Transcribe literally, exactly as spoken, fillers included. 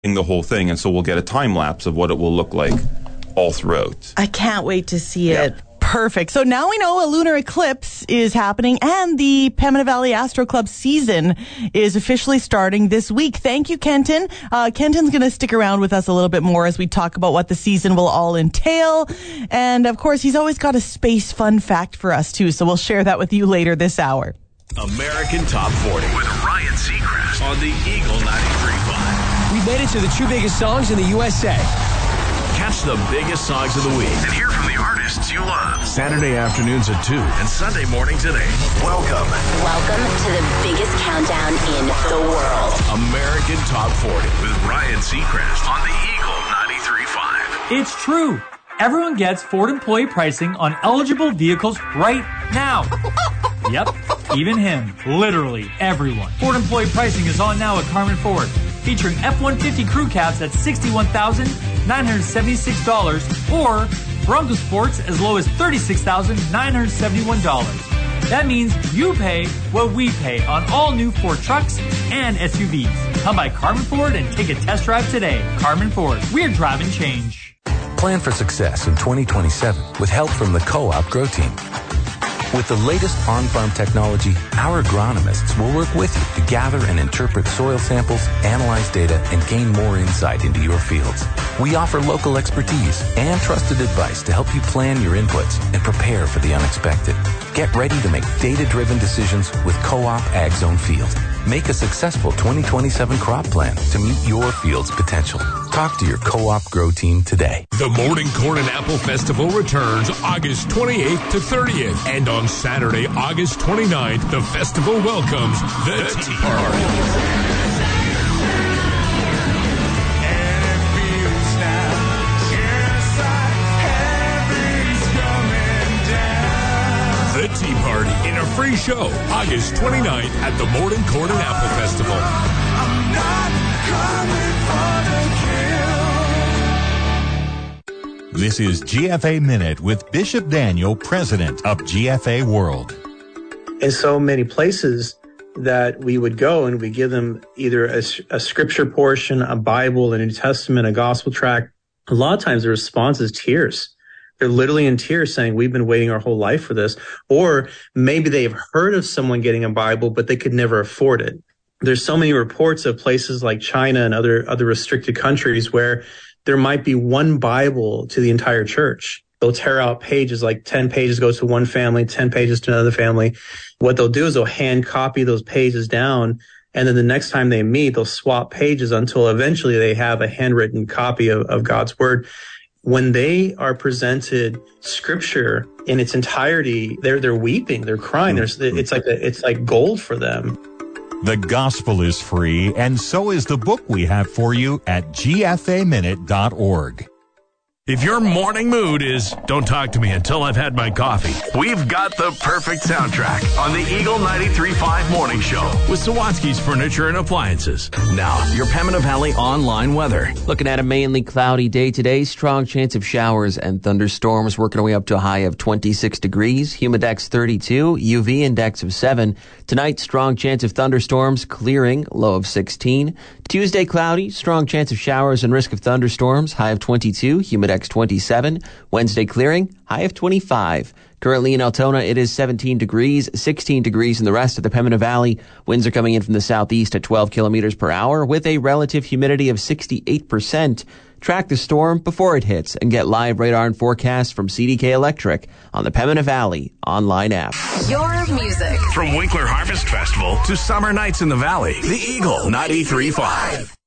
the whole thing, and so we'll get a time lapse of what it will look like all throughout. I can't wait to see yeah. it. Perfect. So now we know a lunar eclipse is happening and the Pembina Valley Astro Club season is officially starting this week. Thank you, Kenton. Uh, Kenton's going to stick around with us a little bit more as we talk about what the season will all entail. And of course, he's always got a space fun fact for us too. So we'll share that with you later this hour. American Top forty with Ryan Seacrest on the Eagle ninety-three point five. We made it to the two biggest songs in the U S A. Catch the biggest songs of the week and hear from the artists you love. Saturday afternoons at two and Sunday mornings at eight. Welcome. Welcome to the biggest countdown in the world. American Top forty with Ryan Seacrest on the Eagle ninety-three point five. It's true. Everyone gets Ford employee pricing on eligible vehicles right now. Yep, even him. Literally everyone. Ford employee pricing is on now at Carmen Ford, featuring F one fifty crew cabs at sixty-one thousand nine hundred seventy-six dollars or Bronco Sports as low as thirty-six thousand nine hundred seventy-one dollars. That means you pay what we pay on all new Ford trucks and S U Vs. Come by Carmen Ford and take a test drive today. Carmen Ford, we're driving change. Plan for success in twenty twenty-seven with help from the Co-op Grow Team. With the latest on-farm technology, our agronomists will work with you to gather and interpret soil samples, analyze data, and gain more insight into your fields. We offer local expertise and trusted advice to help you plan your inputs and prepare for the unexpected. Get ready to make data-driven decisions with Co-op Ag Zone Field. Make a successful twenty twenty-seven crop plan to meet your field's potential. Talk to your Co-op Grow Team today. The Morning Corn and Apple Festival returns August twenty-eighth to thirtieth. And on Saturday, August twenty-ninth, the festival welcomes the, the Tea Party. The Tea Party in a free show, August twenty-ninth at the Morning Corn and Apple Festival. I'm not coming for the kill. This is G F A Minute with Bishop Daniel, president of G F A World. In so many places that we would go and we give them either a, a scripture portion, a Bible, a New Testament, a gospel tract, a lot of times the response is tears. They're literally in tears saying, we've been waiting our whole life for this. Or maybe they've heard of someone getting a Bible, but they could never afford it. There's so many reports of places like China and other, other restricted countries where there might be one Bible to the entire church. They'll tear out pages, like ten pages goes to one family, ten pages to another family. What they'll do is they'll hand copy those pages down. And then the next time they meet, they'll swap pages until eventually they have a handwritten copy of, of God's word. When they are presented scripture in its entirety, they're they're weeping, they're crying. There's, it's like a, it's like gold for them. The gospel is free, and so is the book we have for you at G F A minute dot org. If your morning mood is, don't talk to me until I've had my coffee, we've got the perfect soundtrack on the Eagle ninety-three point five Morning Show with Sawatsky's Furniture and Appliances. Now, your Pembina Valley online weather. Looking at a mainly cloudy day today, strong chance of showers and thunderstorms, working our way up to a high of twenty-six degrees, humidex thirty-two, U V index of seven. Tonight, strong chance of thunderstorms, clearing, low of sixteen. Tuesday, cloudy, strong chance of showers and risk of thunderstorms, high of twenty-two, humidex twenty-seven. Wednesday, clearing, high of twenty-five. Currently in Altona, it is seventeen degrees, sixteen degrees in the rest of the Pembina Valley. Winds are coming in from the southeast at twelve kilometers per hour with a relative humidity of sixty-eight percent. Track the storm before it hits and get live radar and forecasts from C D K Electric on the Pembina Valley online app. Your music. From Winkler Harvest Festival to summer nights in the valley, the Eagle ninety-three point five.